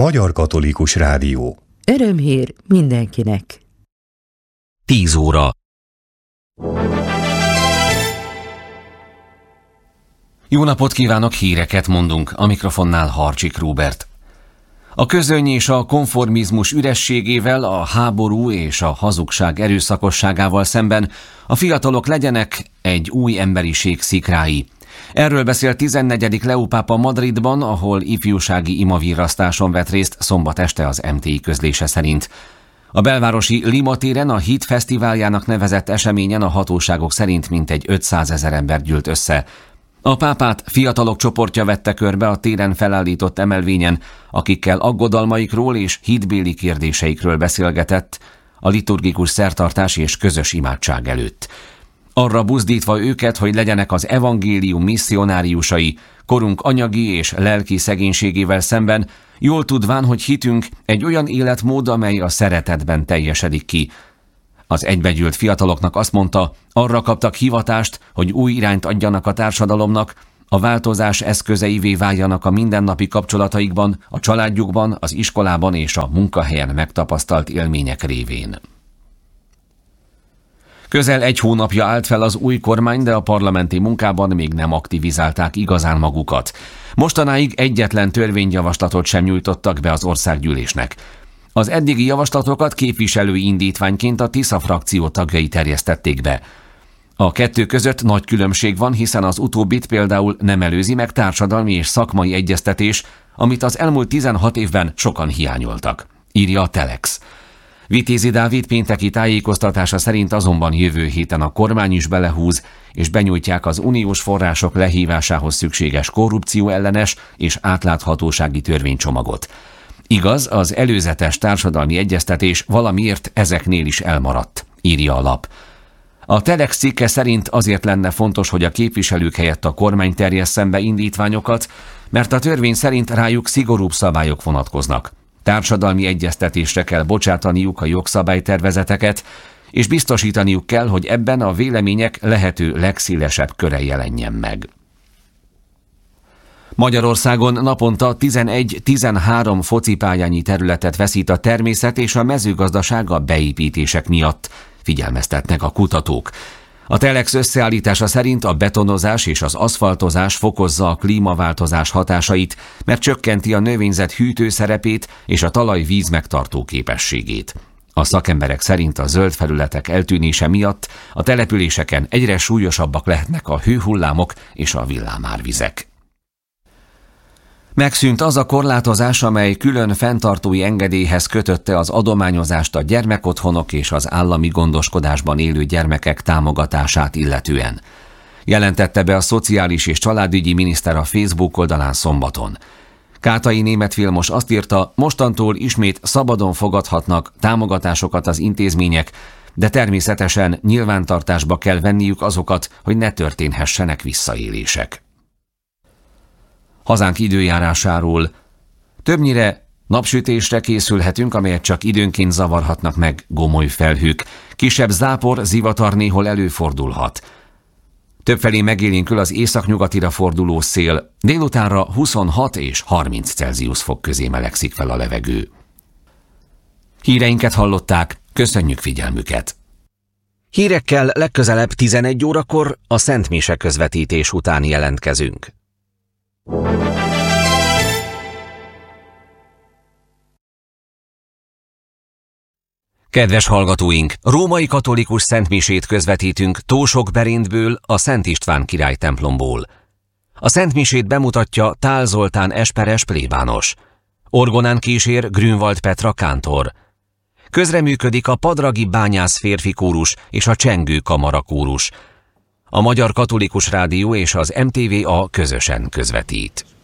Magyar Katolikus Rádió. Örömhír mindenkinek. 10 óra. Jó napot kívánok, híreket mondunk, a mikrofonnál Harcsik Róbert. A közöny és a konformizmus ürességével, a háború és a hazugság erőszakosságával szemben a fiatalok legyenek egy új emberiség szikrái. Erről beszélt 14. Leó pápa Madridban, ahol ifjúsági imavirrasztáson vett részt szombat este az MTI közlése szerint. A belvárosi Lima téren a Hit fesztiváljának nevezett eseményen a hatóságok szerint mintegy 500 000 ember gyűlt össze. A pápát fiatalok csoportja vette körbe a téren felállított emelvényen, akikkel aggodalmaikról és hitbéli kérdéseikről beszélgetett a liturgikus szertartás és közös imádság előtt. Arra buzdítva őket, hogy legyenek az evangélium misszionáriusai, korunk anyagi és lelki szegénységével szemben, jól tudván, hogy hitünk egy olyan életmód, amely a szeretetben teljesedik ki. Az egybegyűlt fiataloknak azt mondta, arra kaptak hivatást, hogy új irányt adjanak a társadalomnak, a változás eszközeivé váljanak a mindennapi kapcsolataikban, a családjukban, az iskolában és a munkahelyen megtapasztalt élmények révén. Közel 1 hónapja állt fel az új kormány, de a parlamenti munkában még nem aktivizálták igazán magukat. Mostanáig egyetlen törvényjavaslatot sem nyújtottak be az országgyűlésnek. Az eddigi javaslatokat képviselői indítványként a Tisza frakció tagjai terjesztették be. A kettő között nagy különbség van, hiszen az utóbbit például nem előzi meg társadalmi és szakmai egyeztetés, amit az elmúlt 16 évben sokan hiányoltak, írja a Telex. Vitézi Dávid pénteki tájékoztatása szerint azonban jövő héten a kormány is belehúz, és benyújtják az uniós források lehívásához szükséges korrupcióellenes és átláthatósági törvénycsomagot. Igaz, az előzetes társadalmi egyeztetés valamiért ezeknél is elmaradt, írja a lap. A Telex cikke szerint azért lenne fontos, hogy a képviselők helyett a kormány terjesszen be indítványokat, mert a törvény szerint rájuk szigorúbb szabályok vonatkoznak. Társadalmi egyeztetésre kell bocsátaniuk a jogszabálytervezeteket, és biztosítaniuk kell, hogy ebben a vélemények lehető legszélesebb köre jelenjen meg. Magyarországon naponta 11-13 focipályányi területet veszít a természet és a mezőgazdaság a beépítések miatt, figyelmeztetnek a kutatók. A Telex összeállítása szerint a betonozás és az aszfaltozás fokozza a klímaváltozás hatásait, mert csökkenti a növényzet hűtőszerepét és a talaj víz megtartó képességét. A szakemberek szerint a zöld felületek eltűnése miatt a településeken egyre súlyosabbak lehetnek a hőhullámok és a villámárvizek. Megszűnt az a korlátozás, amely külön fenntartói engedélyhez kötötte az adományozást a gyermekotthonok és az állami gondoskodásban élő gyermekek támogatását illetően. Jelentette be a Szociális és Családügyi Miniszter a Facebook oldalán szombaton. Kátai Németh Vilmos azt írta, mostantól ismét szabadon fogadhatnak támogatásokat az intézmények, de természetesen nyilvántartásba kell venniük azokat, hogy ne történhessenek visszaélések. Hazánk időjárásáról. Többnyire napsütésre készülhetünk, amelyet csak időnként zavarhatnak meg gomoly felhők. Kisebb zápor, zivatar néhol előfordulhat. Többfelé megélénkül az északnyugatira forduló szél, délutánra 26 és 30 Celsius fok közé melegszik fel a levegő. Híreinket hallották, köszönjük figyelmüket! Hírekkel legközelebb 11 órakor a szentmise közvetítés után jelentkezünk. Kedves hallgatóink, római katolikus szentmisét közvetítünk Tósok-Berendből, a Szent István király templomból. A szentmisét bemutatja Tál Zoltán esperes plébános. Orgonán kísér Grünwald Petra kántor. Közreműködik a Padragi Bányász férfi kórus és a Csengő kamara kórus. A Magyar Katolikus Rádió és az MTVA közösen közvetít.